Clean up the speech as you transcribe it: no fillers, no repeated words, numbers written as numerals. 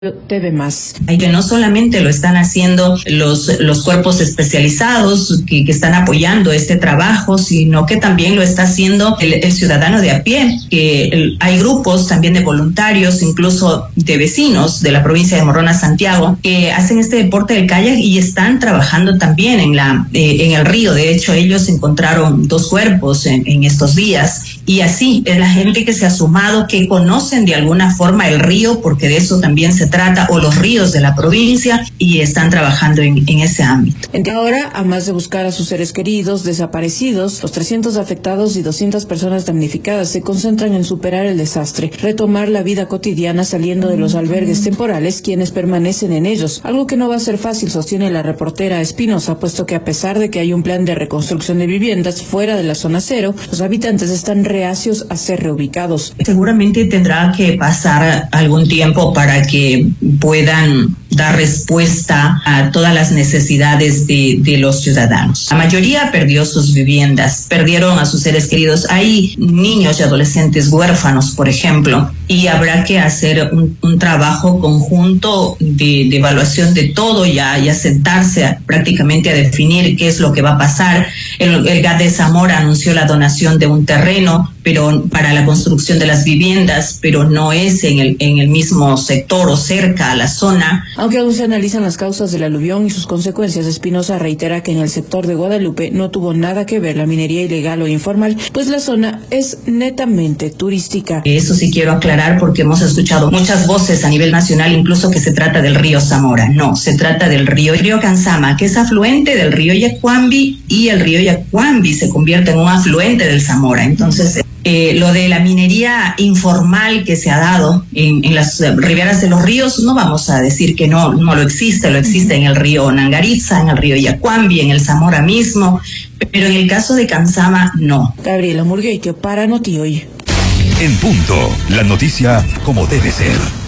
TV Más. Que no solamente lo están haciendo los cuerpos especializados que están apoyando este trabajo, sino que también lo está haciendo el ciudadano de a pie, que hay grupos también de voluntarios, incluso de vecinos de la provincia de Morona, Santiago, que hacen este deporte del kayak y están trabajando también en el río. De hecho, ellos encontraron 2 cuerpos en estos días, y así es la gente que se ha sumado, que conocen de alguna forma el río, porque de eso también se trata, o los ríos de la provincia, y están trabajando en ese ámbito. Ahora, además de buscar a sus seres queridos desaparecidos, los 300 afectados y 200 personas damnificadas se concentran en superar el desastre, retomar la vida cotidiana saliendo de los albergues temporales quienes permanecen en ellos, algo que no va a ser fácil, sostiene la reportera Espinosa, puesto que a pesar de que hay un plan de reconstrucción de viviendas fuera de la zona cero, los habitantes están reacios a ser reubicados. Seguramente tendrá que pasar algún tiempo para que puedan dar respuesta a todas las necesidades de los ciudadanos. La mayoría perdió sus viviendas, perdieron a sus seres queridos. Hay niños y adolescentes huérfanos, por ejemplo, y habrá que hacer un trabajo conjunto de evaluación de todo, ya sentarse prácticamente a definir qué es lo que va a pasar. El GAT de Zamora anunció la donación de un terreno, pero para la construcción de las viviendas, pero no es en el mismo sector o cerca a la zona. Aunque aún se analizan las causas del aluvión y sus consecuencias, Espinosa reitera que en el sector de Guadalupe no tuvo nada que ver la minería ilegal o informal, pues la zona es netamente turística. Eso sí quiero aclarar, porque hemos escuchado muchas voces a nivel nacional, incluso que se trata del río Zamora. No, se trata del río Canzama, que es afluente del río Yacuambi, y el río Yacuambi se convierte en un afluente del Zamora. Entonces, lo de la minería informal que se ha dado en las riberas de los ríos, no vamos a decir que no lo existe en el río Nangaritza, en el río Yacuambi, en el Zamora mismo, pero en el caso de Canzama, no. Gabriela Murgueitio para Noti Hoy. En punto, la noticia como debe ser.